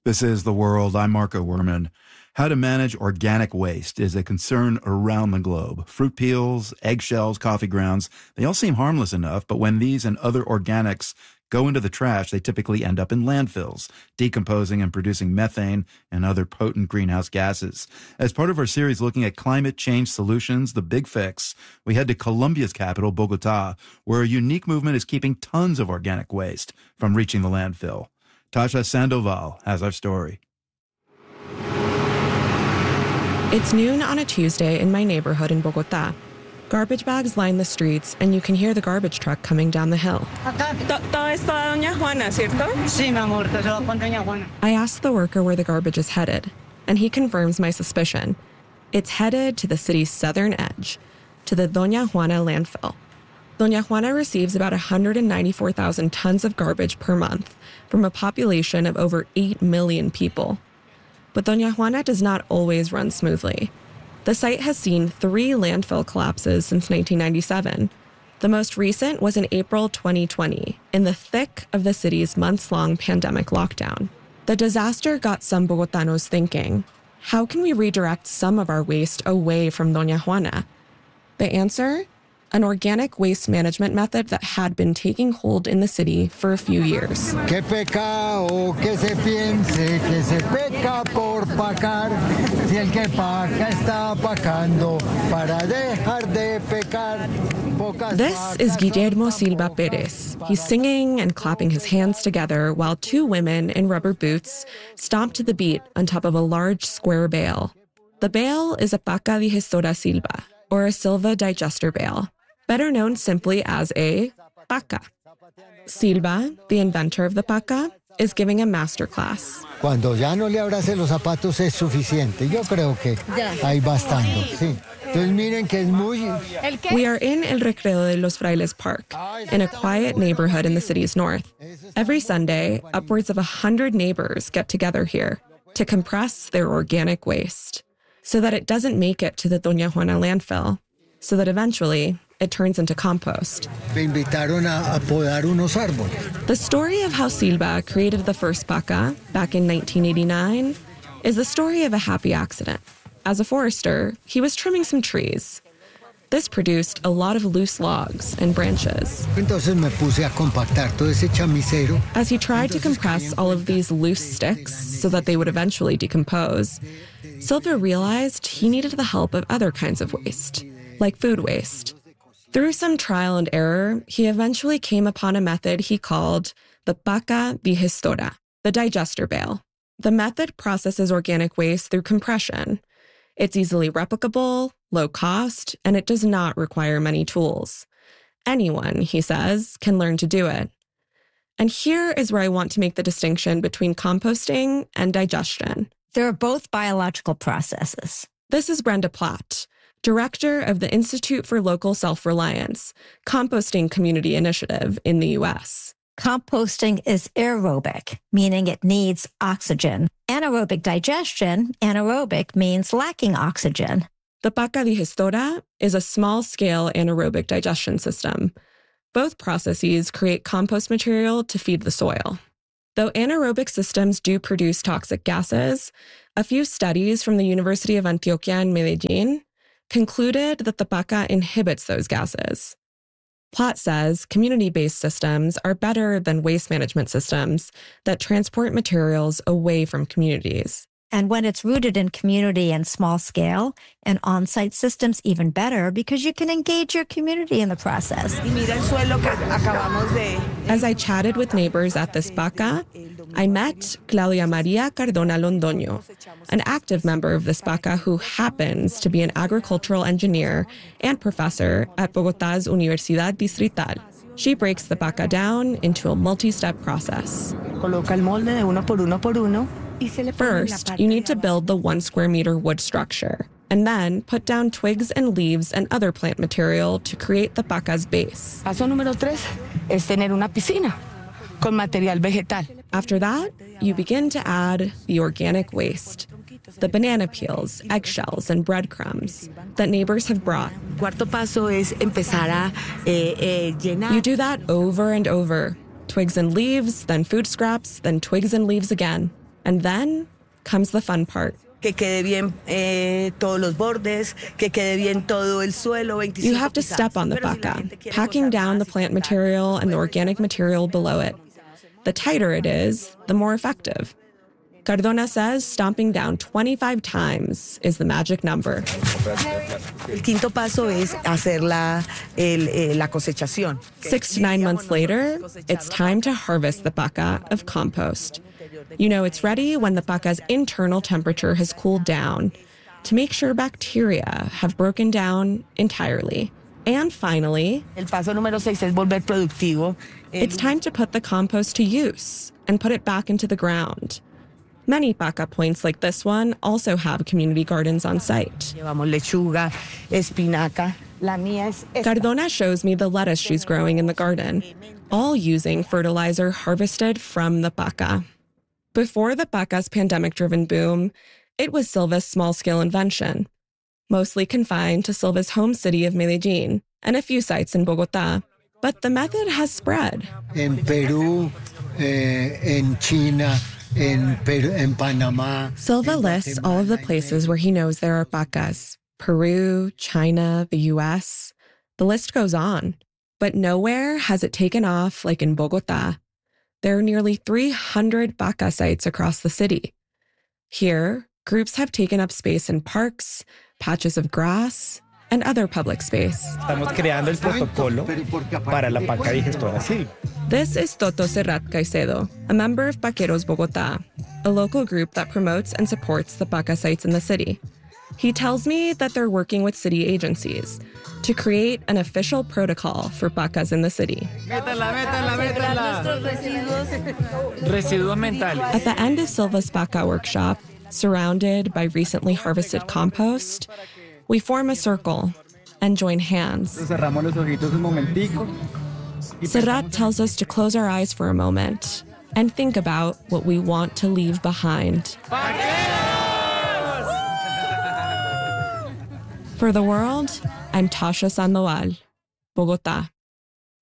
This is The World. I'm Marco Werman. How to manage organic waste is a concern around the globe. Fruit peels, eggshells, coffee grounds, they all seem harmless enough, but when these and other organics go into the trash, they typically end up in landfills, decomposing and producing methane and other potent greenhouse gases. As part of our series looking at climate change solutions, The Big Fix, we head to Colombia's capital, Bogota, where a unique movement is keeping tons of organic waste from reaching the landfill. Tasha Sandoval has our story. It's noon on a Tuesday in my neighborhood in Bogota. Garbage bags line the streets, and you can hear the garbage truck coming down the hill. Todo esto a Doña Juana, ¿cierto? Sí, mi amor, te lo con Doña Juana. I ask the worker where the garbage is headed, and he confirms my suspicion. It's headed to the city's southern edge, to the Doña Juana landfill. Doña Juana receives about 194,000 tons of garbage per month from a population of over 8 million people. But Doña Juana does not always run smoothly. The site has seen 3 landfill collapses since 1997. The most recent was in April 2020, in the thick of the city's months-long pandemic lockdown. The disaster got some Bogotanos thinking, how can we redirect some of our waste away from Doña Juana? The answer? An organic waste management method that had been taking hold in the city for a few years. Que pecado que se piense que se peca por pagar, si el que paga está pagando para dejar de pecar. This is Guillermo Silva Perez. He's singing and clapping his hands together while 2 women in rubber boots stomp to the beat on top of a large square bale. The bale is a paca digestora Silva, or a Silva digester bale, better known simply as a paca. Silva, the inventor of the paca, is giving a masterclass. Cuando ya no le abrace los zapatos es suficiente. Yo creo que hay bastante, sí. Entonces miren que es muy... We are in El Recreo de los Frailes Park, in a quiet neighborhood in the city's north. Every Sunday, upwards of 100 neighbors get together here to compress their organic waste so that it doesn't make it to the Doña Juana landfill, so that eventually it turns into compost. Me invitaron a podar unos árboles. The story of how Silva created the first paca back in 1989 is the story of a happy accident. As a forester, he was trimming some trees. This produced a lot of loose logs and branches. Entonces me puse a compactar todo ese chamisero. As he tried to compress all of these loose sticks so that they would eventually decompose, Silva realized he needed the help of other kinds of waste, like food waste. Through some trial and error, he eventually came upon a method he called the paca digestora, the digester bale. The method processes organic waste through compression. It's easily replicable, low cost, and it does not require many tools. Anyone, he says, can learn to do it. And here is where I want to make the distinction between composting and digestion. They're both biological processes. This is Brenda Platt, director of the Institute for Local Self-Reliance, composting community initiative in the U.S. Composting is aerobic, meaning it needs oxygen. Anaerobic digestion, anaerobic means lacking oxygen. The paca digestora is a small-scale anaerobic digestion system. Both processes create compost material to feed the soil. Though anaerobic systems do produce toxic gases, a few studies from the University of Antioquia in Medellin concluded that the paca inhibits those gases. Platt says community-based systems are better than waste management systems that transport materials away from communities. And when it's rooted in community and small scale and on-site systems, even better because you can engage your community in the process. As I chatted with neighbors at this paca, I met Claudia Maria Cardona Londoño, an active member of this paca who happens to be an agricultural engineer and professor at Bogotá's Universidad Distrital. She breaks the paca down into a multi-step process. First, you need to build the 1 square meter wood structure, and then put down twigs and leaves and other plant material to create the paca's base. Paso número 3 es tener una piscina con material vegetal. After that, you begin to add the organic waste, the banana peels, eggshells, and breadcrumbs that neighbors have brought. Cuarto paso es empezar a llenar. You do that over and over. Twigs and leaves, then food scraps, then twigs and leaves again. And then comes the fun part. Que quede bien todos los bordes, que quede bien todo el suelo. You have to step on the paca, packing down the plant material and the organic material below it. The tighter it is, the more effective. Cardona says stomping down 25 times is the magic number. El quinto paso es hacer la cosechación. 6 to 9 months later, it's time to harvest the paca of compost. You know it's ready when the paca's internal temperature has cooled down to make sure bacteria have broken down entirely. And finally, El paso número 6 es volver productivo. it's time to put the compost to use and put it back into the ground. Many paca points like this one also have community gardens on site. Llevamos lechuga, espinaca. La mía es Cardona shows me the lettuce she's growing in the garden, all using fertilizer harvested from the paca. Before the paca's pandemic-driven boom, it was Silva's small-scale invention, mostly confined to Silva's home city of Medellin and a few sites in Bogotá. But the method has spread. En Perú, en China, en Panamá. Silva lists all of the places where he knows there are pacas. Peru, China, the US. The list goes on. But nowhere has it taken off like in Bogotá. There are nearly 300 paca sites across the city. Here, groups have taken up space in parks, patches of grass, and other public space. Estamos creando el protocolo para la paca digestora Silva. This is Toto Serrat Caicedo, a member of Paqueros Bogotá, a local group that promotes and supports the paca sites in the city. He tells me that they're working with city agencies to create an official protocol for pacas in the city. Residuos mentales. At the end of Silva's paca workshop, surrounded by recently harvested compost, we form a circle and join hands. Cerramos los ojitos un momentico. Serrat tells us to close our eyes for a moment and think about what we want to leave behind. For the world, I'm Tasha Sandoval, Bogotá.